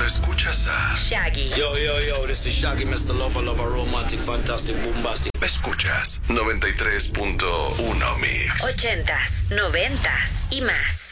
escuchas a Shaggy. Yo, this is Shaggy, Mr. Lover, romantic, fantastic, bombastic. Escuchas 93.1 Mix. 80s, 90s y más.